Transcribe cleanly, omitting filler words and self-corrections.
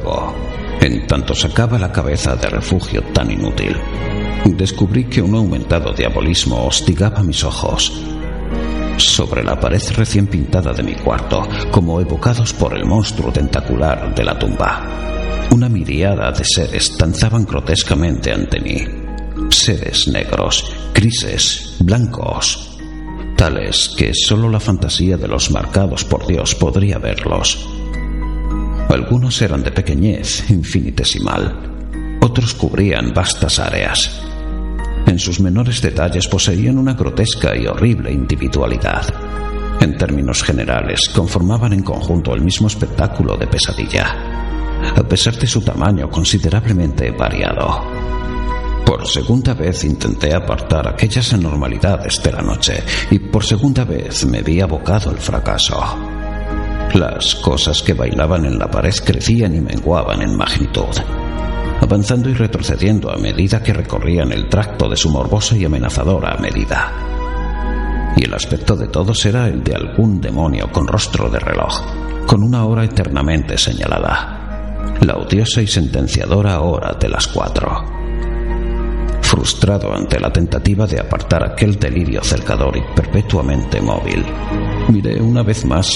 Luego, en tanto sacaba la cabeza de refugio tan inútil, descubrí que un aumentado diabolismo hostigaba mis ojos. Sobre la pared recién pintada de mi cuarto, como evocados por el monstruo tentacular de la tumba, una miríada de seres danzaban grotescamente ante mí. Seres negros, grises, blancos, tales que solo la fantasía de los marcados por Dios podría verlos. Algunos eran de pequeñez infinitesimal, otros cubrían vastas áreas. En sus menores detalles poseían una grotesca y horrible individualidad. En términos generales, conformaban en conjunto el mismo espectáculo de pesadilla, a pesar de su tamaño considerablemente variado. Por segunda vez intenté apartar aquellas anormalidades de la noche, y por segunda vez me vi abocado al fracaso. Las cosas que bailaban en la pared crecían y menguaban en magnitud, avanzando y retrocediendo a medida que recorrían el tracto de su morbosa y amenazadora medida. Y el aspecto de todos era el de algún demonio con rostro de reloj, con una hora eternamente señalada, la odiosa y sentenciadora hora de las 4. Frustrado ante la tentativa de apartar aquel delirio cercador y perpetuamente móvil, miré una vez más